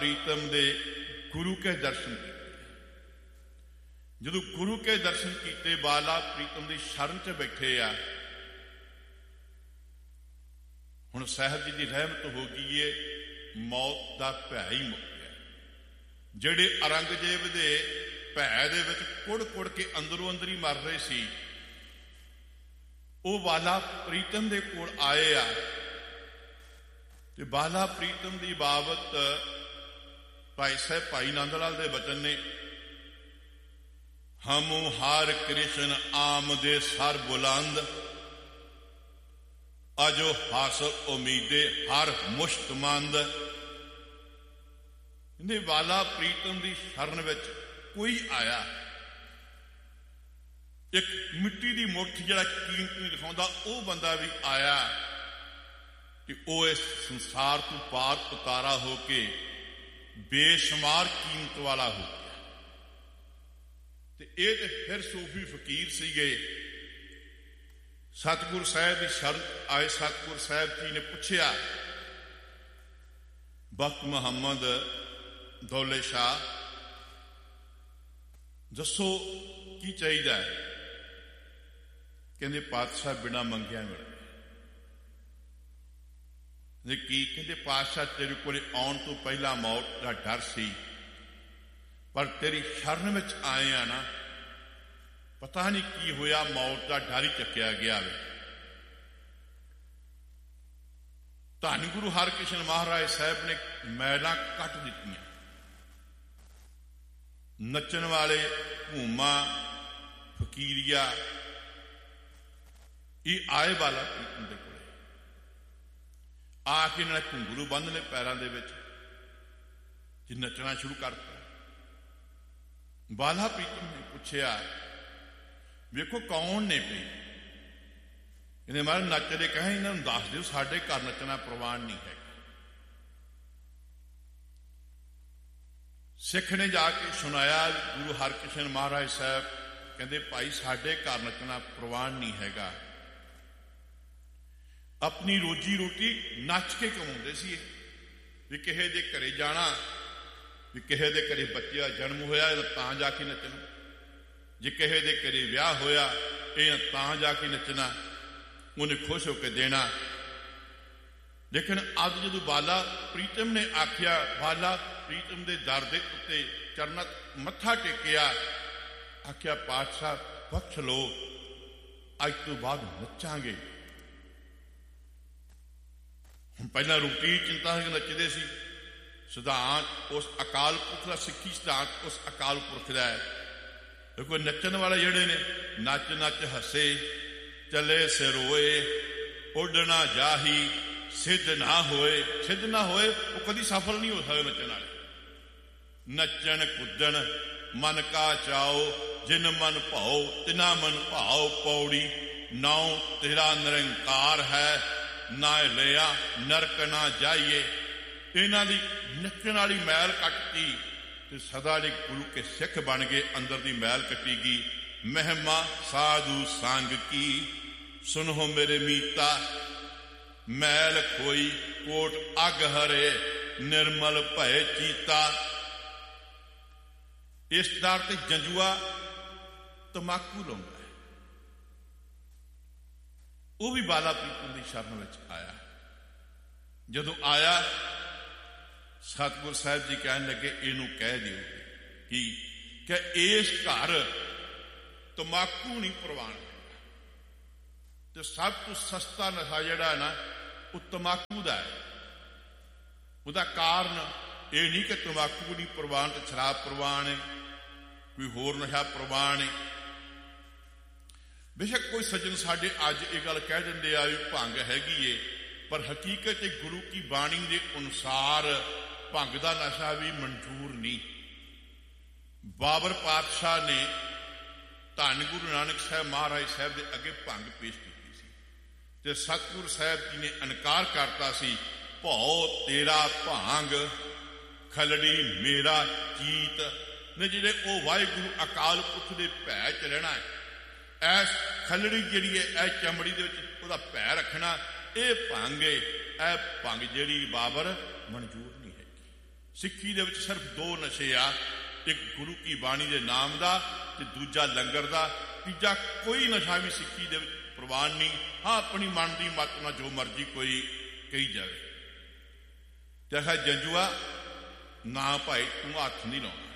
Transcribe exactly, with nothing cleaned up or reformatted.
ਪ੍ਰੀਤਮ ਦੇ ਗੁਰੂ ਕੇ ਦਰਸ਼ਨ ਕੀਤੇ। ਜਦੋਂ ਗੁਰੂ ਕੇ ਦਰਸ਼ਨ ਕੀਤੇ, ਬਾਲਾ ਪ੍ਰੀਤਮ ਦੀ ਸ਼ਰਨ 'ਚ ਬੈਠੇ ਆ। ਹੁਣ ਸਾਹਿਬ ਜੀ ਦੀ ਰਹਿਮਤ ਹੋ ਗਈ ਏ, ਮੌਤ ਦਾ ਭੈ ਹੀ ਮੁੱਕ ਗਿਆ। ਜਿਹੜੇ ਔਰੰਗਜ਼ੇਬ ਦੇ ਭੈ ਦੇ ਵਿੱਚ ਕੁੜ ਕੁੜ ਕੇ ਅੰਦਰੋਂ ਅੰਦਰ ਹੀ ਮਰ ਰਹੇ ਸੀ, ਉਹ ਬਾਲਾ ਪ੍ਰੀਤਮ ਦੇ ਕੋਲ ਆਏ ਆ। ਤੇ ਬਾਲਾ ਪ੍ਰੀਤਮ ਦੀ ਬਾਬਤ ਭਾਈ ਸਾਹਿਬ ਭਾਈ ਨੰਦ ਲਾਲ ਦੇ ਬਚਨ ਨੇ, ਹਮੁ ਹਰ ਕ੍ਰਿਸ਼ਨ ਆਮਦੇ ਸਰ ਬੁਲੰਦ, ਅਜੋ ਹਸ ਉਮੀਦੇ ਹਰ ਮੁਸ਼ਤਮੰਦ। ਇਹਨੇ ਬਾਲਾ ਪ੍ਰੀਤਮ ਦੀ ਸ਼ਰਨ ਵਿੱਚ ਕੋਈ ਆਇਆ, ਇੱਕ ਮਿੱਟੀ ਦੀ ਮੁੱਠ ਜਿਹੜਾ ਕੀਮਤ ਨਹੀਂ ਦਿਖਾਉਂਦਾ, ਉਹ ਬੰਦਾ ਵੀ ਆਇਆ ਕਿ ਉਹ ਇਸ ਸੰਸਾਰ ਤੋਂ ਪਾਰ ਉਤਾਰਾ ਹੋ ਕੇ ਬੇਸ਼ੁਮਾਰ ਕੀਮਤ ਵਾਲਾ ਹੋ ਗਿਆ। ਤੇ ਇਹ ਤੇ ਫਿਰ ਸੂਫੀ ਫਕੀਰ ਸੀਗੇ। ਸਤਿਗੁਰ ਸਾਹਿਬ ਦੀ ਸ਼ਰਨ ਆਏ। ਸਤਿਗੁਰ ਸਾਹਿਬ ਜੀ ਨੇ ਪੁੱਛਿਆ, ਬਖਤ ਮੁਹੰਮਦ ਦੌਲੇ ਸ਼ਾਹ, ਦੱਸੋ ਕੀ ਚਾਹੀਦਾ ਹੈ? ਕਹਿੰਦੇ ਪਾਤਸ਼ਾਹ ਬਿਨਾਂ ਮੰਗਿਆ ਮਿਲ ਗਏ। ਕੀ? ਕਹਿੰਦੇ ਪਾਤਸ਼ਾਹ ਤੇਰੇ ਕੋਲ ਆਉਣ ਤੋਂ ਪਹਿਲਾਂ ਮੌਤ ਦਾ ਡਰ ਸੀ, ਪਰ ਤੇਰੀ ਸ਼ਰਨ ਵਿੱਚ ਆਏ ਆ ਨਾ, ਪਤਾ ਨਹੀਂ ਕੀ ਹੋਇਆ, ਮੌਤ ਦਾ ਡਰ ਹੀ ਚੱਕਿਆ ਗਿਆ ਵੇ। ਧੰਨ ਗੁਰੂ ਹਰਕ੍ਰਿਸ਼ਨ ਮਹਾਰਾਜ ਸਾਹਿਬ ਨੇ ਮੈਲਾਂ ਕੱਟ ਦਿੱਤੀਆਂ। ਨੱਚਣ ਵਾਲੇ ਭੂਮਾ ਫਕੀਰੀਆ ਇਹ ਆਏ ਬਾਲਾ ਪ੍ਰੀਤਮ ਦੇ ਕੋਲੇ ਆ ਕੇ ਇਹਨਾਂ ਨੇ ਘੁੰਗਰੂ ਬੰਨ੍ਹ ਲਏ ਪੈਰਾਂ ਦੇ ਵਿੱਚ ਤੇ ਨੱਚਣਾ ਸ਼ੁਰੂ ਕਰਤਾ। ਬਾਲਾ ਪ੍ਰੀਤਮ ਨੇ ਪੁੱਛਿਆ, ਵੇਖੋ ਕੌਣ ਨੇ ਪਈ? ਇਹਨੇ ਮਾਰੇ ਨੱਚਦੇ ਕਹੇ, ਇਹਨਾਂ ਨੂੰ ਦੱਸ ਦਿਓ ਸਾਡੇ ਘਰ ਨੱਚਣਾ ਪ੍ਰਵਾਨ ਨਹੀਂ ਹੈ। ਸਿੱਖ ਨੇ ਜਾ ਕੇ ਸੁਣਾਇਆ ਗੁਰੂ ਹਰਕ੍ਰਿਸ਼ਨ ਮਹਾਰਾਜ ਸਾਹਿਬ ਕਹਿੰਦੇ, ਭਾਈ ਸਾਡੇ ਘਰ ਨੱਚਣਾ ਪ੍ਰਵਾਨ ਨਹੀਂ ਹੈਗਾ। ਆਪਣੀ ਰੋਜੀ ਰੋਟੀ ਨੱਚ ਕੇ ਕਮਾਉਂਦੇ ਸੀ। ਵੀ ਕਿਸੇ ਦੇ ਘਰੇ ਜਾਣਾ, ਵੀ ਕਿਸੇ ਦੇ ਘਰੇ ਬੱਚੇ ਦਾ ਜਨਮ ਹੋਇਆ ਤਾਂ ਜਾ ਕੇ ਨੱਚਣਾ, ਜੇ ਕਿਸੇ ਦੇ ਘਰੇ ਵਿਆਹ ਹੋਇਆ ਇਹ ਤਾਂ ਜਾ ਕੇ ਨੱਚਣਾ, ਉਹਨੇ ਖੁਸ਼ ਹੋ ਕੇ ਦੇਣਾ। ਲੇਕਿਨ ਅੱਜ ਜਦੋਂ ਬਾਲਾ ਪ੍ਰੀਤਮ ਨੇ ਆਖਿਆ, ਬਾਲਾ ਪ੍ਰੀਤਮ ਦੇ ਦਰ ਦੇ ਉੱਤੇ ਚਰਨਾਂ ਮੱਥਾ ਟੇਕਿਆ, ਆਖਿਆ ਪਾਤਸ਼ਾਹ ਬਖਸ਼ ਲਓ, ਅੱਜ ਤੋਂ ਬਾਅਦ ਨੱਚਾਂਗੇ। ਹੁਣ ਪਹਿਲਾਂ ਰੋਟੀ ਚਿੰਤਾ ਹੈ, ਨੱਚਦੇ ਸੀ। ਸਿਧਾਂਤ ਉਸ ਅਕਾਲ ਪੁਰਖ ਦਾ, ਸਿੱਖੀ ਸਿਧਾਂਤ ਉਸ ਅਕਾਲ ਪੁਰਖ ਦਾ ਹੈ। ਦੇਖੋ ਨੱਚਣ ਵਾਲੇ ਜਿਹੜੇ ਨੇ, ਨੱਚ ਨੱਚ ਹੱਸੇ ਚਲੇ ਸਿਰੋਏ, ਉੱਡਣਾ ਜਾਹੀ ਸਿੱਧ ਨਾ ਹੋਏ। ਸਿੱਧ ਨਾ ਹੋਏ ਉਹ ਕਦੀ ਸਫਲ ਨਹੀਂ ਹੋ ਸਕਦੇ ਨੱਚਣ ਵਾਲੇ। ਨੱਚਣ ਕੁੱਦਣ ਮਨ ਕਾ ਚਾਓ, ਜਿਨ ਮਨ ਭਾਓ ਤਿਨਾ ਮਨ ਭਾਓ ਪੌੜੀ। ਨਾਉ ਤੇਰਾ ਨਿਰੰਕਾਰ ਹੈ, ਨਾ ਲਿਆ ਨਰਕ ਨਾ ਜਾਈਏ। ਇਹਨਾਂ ਦੀ ਨੱਚਣ ਵਾਲੀ ਮੈਲ ਕੱਟਤੀ ਤੇ ਸਦਾ ਲਈ ਗੁਰੂ ਕੇ ਸਿੱਖ ਬਣ ਗਏ। ਅੰਦਰ ਦੀ ਮੈਲ ਕੱਟੀ ਗਈ। ਮਹਿਮਾ ਸਾਧੂ ਸੰਗ ਕੀ, ਸੁਨੋ ਮੇਰੇ ਮੀਤਾ। ਮੈਲ ਖੋਈ ਕੋਟ ਅਗ ਹਰੇ, ਨਿਰਮਲ ਭਏ ਚੀਤਾ। ਇਸ ਦਰ ਤੇ ਜੰਜੂਆ ਤਮਾਕੂ ਲਾਉਂਦਾ ਹੈ। ਉਹ ਵੀ ਬਾਲਾ ਪ੍ਰੀਤਮ ਦੀ ਸ਼ਰਨ ਵਿੱਚ ਆਇਆ। ਜਦੋਂ ਆਇਆ, ਸਤਿਗੁਰ ਸਾਹਿਬ ਜੀ ਕਹਿਣ ਲੱਗੇ, ਇਹਨੂੰ ਕਹਿ ਦਿਓ ਕੀ ਕਿ ਇਸ ਘਰ ਤਮਾਕੂ ਨਹੀਂ ਪ੍ਰਵਾਨ ਕਰਦਾ। ਤੇ ਸਭ ਤੋਂ ਸਸਤਾ ਨਸ਼ਾ ਜਿਹੜਾ ਨਾ, ਉਹ ਤਮਾਕੂ ਦਾ ਹੈ। ਉਹਦਾ ਕਾਰਨ ਇਹ ਨਹੀਂ ਕਿ ਤਮਾਕੂ ਨਹੀਂ ਪ੍ਰਵਾਨ ਤੇ ਸ਼ਰਾਬ ਪ੍ਰਵਾਨ ਹੈ, ਕੋਈ ਹੋਰ ਨਸ਼ਾ ਪ੍ਰਵਾਨ ਹੈ। ਬੇਸ਼ੱਕ ਕੋਈ ਸੱਜਣ ਸਾਡੇ ਅੱਜ ਇਹ ਗੱਲ ਕਹਿ ਦਿੰਦੇ ਆ ਵੀ ਭੰਗ ਹੈਗੀ ਏ, ਪਰ ਹਕੀਕਤ ਗੁਰੂ ਕੀ ਬਾਣੀ ਦੇ ਅਨੁਸਾਰ ਭੰਗ ਦਾ ਨਸ਼ਾ ਵੀ ਮਨਜ਼ੂਰ ਨਹੀਂ। ਬਾਬਰ ਪਾਤਸ਼ਾਹ ਨੇ ਧੰਨ ਗੁਰੂ ਨਾਨਕ ਸਾਹਿਬ ਮਹਾਰਾਜ ਸਾਹਿਬ ਦੇ ਅੱਗੇ ਭੰਗ ਪੇਸ਼ ਕੀਤੀ ਸੀ ਤੇ ਸਤਿਗੁਰ ਸਾਹਿਬ ਜੀ ਨੇ ਇਨਕਾਰ ਕਰਤਾ ਸੀ। ਭਉ ਤੇਰਾ ਭਾਂਗ ਖਲੜੀ ਮੇਰਾ ਚੀਤ ਨੇ, ਜਿਹੜੇ ਉਹ ਵਾਹਿਗੁਰੂ ਅਕਾਲ ਪੁਰਖ ਦੇ ਭੈ ਚ ਰਹਿਣਾ ਹੈ। ਐਸ ਖਲੜੀ ਜਿਹੜੀ ਹੈ, ਇਹ ਚਮੜੀ ਦੇ ਵਿੱਚ ਉਹਦਾ ਭੈ ਰੱਖਣਾ, ਇਹ ਭੰਗ ਏ। ਇਹ ਭੰਗ ਜਿਹੜੀ ਬਾਬਰ ਮਨਜ਼ੂਰ ਨਹੀਂ ਹੈਗੀ। ਸਿੱਖੀ ਦੇ ਵਿੱਚ ਸਿਰਫ ਦੋ ਨਸ਼ੇ ਆ, ਇੱਕ ਗੁਰੂ ਕੀ ਬਾਣੀ ਦੇ ਨਾਮ ਦਾ ਤੇ ਦੂਜਾ ਲੰਗਰ ਦਾ। ਤੀਜਾ ਕੋਈ ਨਸ਼ਾ ਵੀ ਸਿੱਖੀ ਦੇ ਵਿੱਚ ਪ੍ਰਵਾਨ ਨਹੀਂ। ਹਾਂ, ਆਪਣੀ ਮਨ ਦੀ ਮੱਤ ਨਾਲ ਜੋ ਮਰਜ਼ੀ ਕੋਈ ਕਹੀ ਜਾਵੇ। ਤੇ ਆਖਿਆ ਜੰਜੂਆ ਨਾ ਭਾਈ ਤੂੰ ਹੱਥ ਨਹੀਂ ਲਾਉਣਾ,